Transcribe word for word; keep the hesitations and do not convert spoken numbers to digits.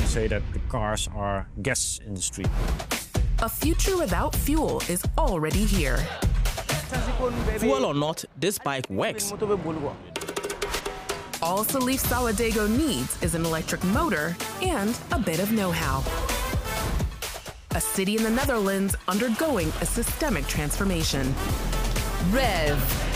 say that the cars are gas industry. A future without fuel is already here. Fuel or not, this bike works. All Salif Saladego needs is an electric motor and a bit of know-how. A city in the Netherlands undergoing a systemic transformation. Rev.